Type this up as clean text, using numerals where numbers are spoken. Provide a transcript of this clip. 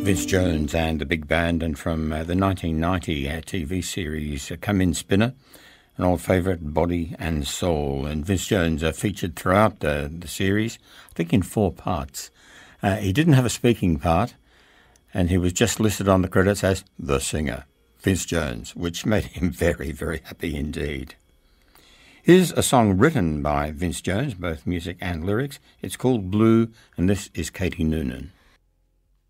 Vince Jones and the Big Band, and from the 1990 TV series Come In Spinner, an old favourite, Body and Soul. And Vince Jones featured throughout the series, I think in 4 parts. He didn't have a speaking part, and he was just listed on the credits as the singer, Vince Jones, which made him very, very happy indeed. Here's a song written by Vince Jones, both music and lyrics. It's called Blue, and this is Katie Noonan.